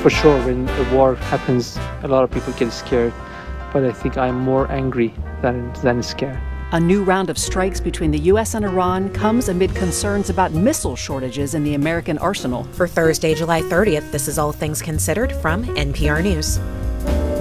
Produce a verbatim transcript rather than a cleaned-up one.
For sure, when a war happens, a lot of people get scared, but I think I'm more angry than, than scared. A new round of strikes between the U S and Iran comes amid concerns about missile shortages in the American arsenal. For Thursday, July thirtieth, this is All Things Considered from N P R News.